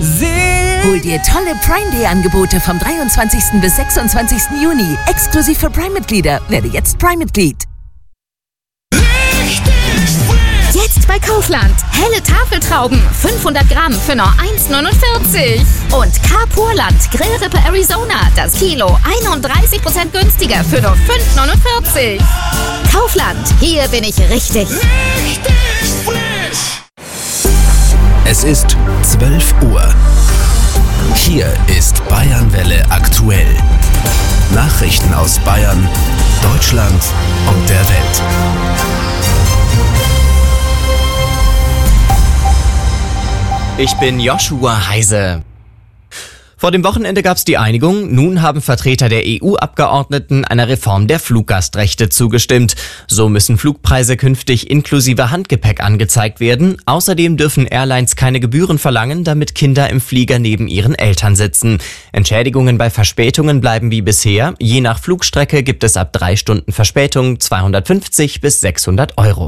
Hol dir tolle Prime Day Angebote vom 23. bis 26. Juni. Exklusiv für Prime-Mitglieder. Werde jetzt Prime-Mitglied. Jetzt bei Kaufland. Helle Tafeltrauben, 500 Gramm für nur 1,49. Und Carpurland Grillrippe Arizona, das Kilo 31% günstiger für nur 5,49. Kaufland, hier bin ich richtig. Es ist 12 Uhr. Hier ist Bayernwelle aktuell. Nachrichten aus Bayern, Deutschland und der Welt. Ich bin Joshua Heise. Vor dem Wochenende gab es die Einigung. Nun haben Vertreter der EU-Abgeordneten einer Reform der Fluggastrechte zugestimmt. So müssen Flugpreise künftig inklusive Handgepäck angezeigt werden. Außerdem dürfen Airlines keine Gebühren verlangen, damit Kinder im Flieger neben ihren Eltern sitzen. Entschädigungen bei Verspätungen bleiben wie bisher. Je nach Flugstrecke gibt es ab 3 Stunden Verspätung 250 bis 600 Euro.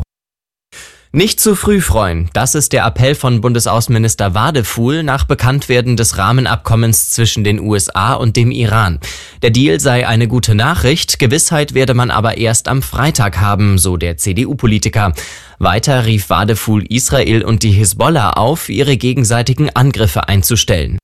Nicht zu früh freuen, das ist der Appell von Bundesaußenminister Wadefuhl nach Bekanntwerden des Rahmenabkommens zwischen den USA und dem Iran. Der Deal sei eine gute Nachricht, Gewissheit werde man aber erst am Freitag haben, so der CDU-Politiker. Weiter rief Wadefuhl Israel und die Hisbollah auf, ihre gegenseitigen Angriffe einzustellen.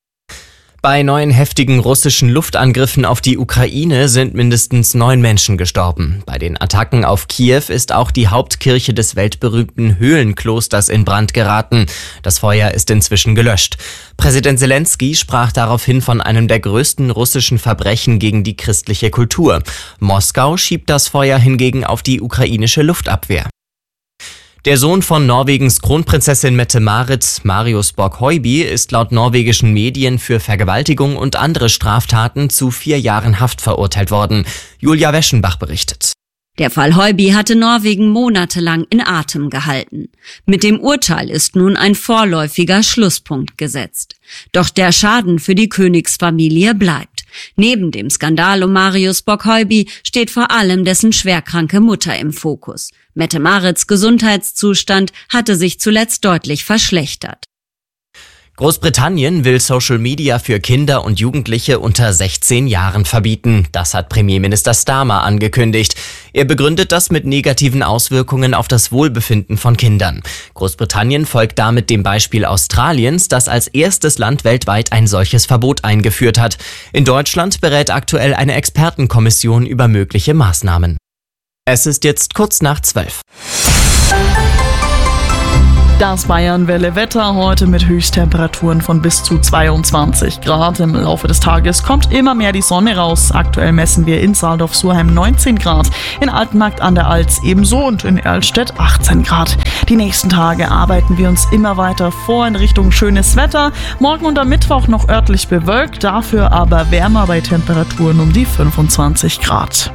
Bei neuen heftigen russischen Luftangriffen auf die Ukraine sind mindestens 9 Menschen gestorben. Bei den Attacken auf Kiew ist auch die Hauptkirche des weltberühmten Höhlenklosters in Brand geraten. Das Feuer ist inzwischen gelöscht. Präsident Zelensky sprach daraufhin von einem der größten russischen Verbrechen gegen die christliche Kultur. Moskau schiebt das Feuer hingegen auf die ukrainische Luftabwehr. Der Sohn von Norwegens Kronprinzessin Mette-Marit, Marius Borg-Høiby, ist laut norwegischen Medien für Vergewaltigung und andere Straftaten zu 4 Jahren Haft verurteilt worden. Julia Weschenbach berichtet. Der Fall Høiby hatte Norwegen monatelang in Atem gehalten. Mit dem Urteil ist nun ein vorläufiger Schlusspunkt gesetzt. Doch der Schaden für die Königsfamilie bleibt. Neben dem Skandal um Marius Borg-Høiby steht vor allem dessen schwerkranke Mutter im Fokus. Mette-Marits Gesundheitszustand hatte sich zuletzt deutlich verschlechtert. Großbritannien will Social Media für Kinder und Jugendliche unter 16 Jahren verbieten. Das hat Premierminister Starmer angekündigt. Er begründet das mit negativen Auswirkungen auf das Wohlbefinden von Kindern. Großbritannien folgt damit dem Beispiel Australiens, das als erstes Land weltweit ein solches Verbot eingeführt hat. In Deutschland berät aktuell eine Expertenkommission über mögliche Maßnahmen. Es ist jetzt kurz nach 12. Das Bayernwelle-Wetter heute mit Höchsttemperaturen von bis zu 22 Grad. Im Laufe des Tages kommt immer mehr die Sonne raus. Aktuell messen wir in Saldorf-Surheim 19 Grad, in Altenmarkt an der Alz ebenso und in Erlstedt 18 Grad. Die nächsten Tage arbeiten wir uns immer weiter vor in Richtung schönes Wetter. Morgen und am Mittwoch noch örtlich bewölkt, dafür aber wärmer bei Temperaturen um die 25 Grad.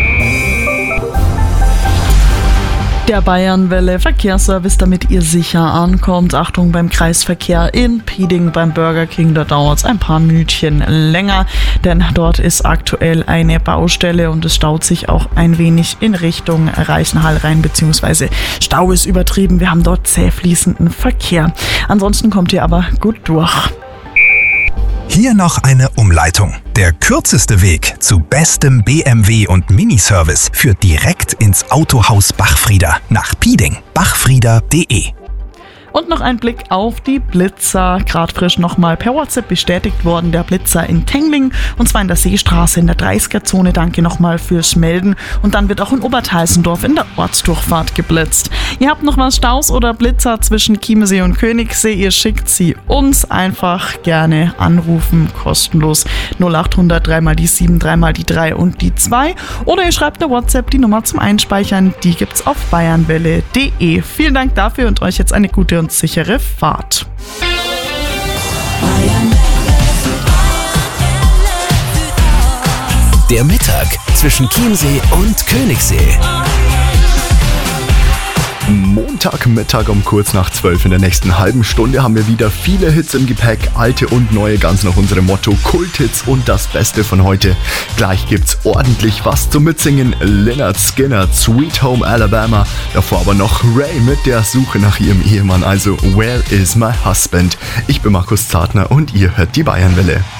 Der Bayernwelle Verkehrsservice, damit ihr sicher ankommt. Achtung beim Kreisverkehr in Pieding beim Burger King, da dauert es ein paar Minütchen länger, denn dort ist aktuell eine Baustelle und es staut sich auch ein wenig in Richtung Reichenhall rein, beziehungsweise Stau ist übertrieben, wir haben dort zäh fließenden Verkehr. Ansonsten kommt ihr aber gut durch. Hier noch eine Umleitung. Der kürzeste Weg zu bestem BMW und Miniservice führt direkt ins Autohaus Bachfrieder nach Pieding. Bachfrieder.de. Und noch ein Blick auf die Blitzer. Gerade frisch nochmal per WhatsApp bestätigt worden, der Blitzer in Tengling, und zwar in der Seestraße in der 30er-Zone. Danke nochmal fürs Melden. Und dann wird auch in Oberteisendorf in der Ortsdurchfahrt geblitzt. Ihr habt noch mal Staus oder Blitzer zwischen Chiemsee und Königssee, ihr schickt sie uns einfach gerne anrufen, kostenlos 0800 3 mal die 7, 3 mal die 3 und die 2. Oder ihr schreibt eine WhatsApp, die Nummer zum Einspeichern, die gibt's auf bayernwelle.de. Vielen Dank dafür und euch jetzt eine gute und sichere Fahrt. Der Mittag zwischen Chiemsee und Königssee. Montagmittag um kurz nach 12. In der nächsten halben Stunde haben wir wieder viele Hits im Gepäck, alte und neue, ganz nach unserem Motto Kulthits und das Beste von heute. Gleich gibt's ordentlich was zum Mitsingen. Lynyrd Skynyrd, Sweet Home Alabama, davor aber noch Ray mit der Suche nach ihrem Ehemann, also Where is my husband? Ich bin Markus Zartner und ihr hört die Bayernwelle.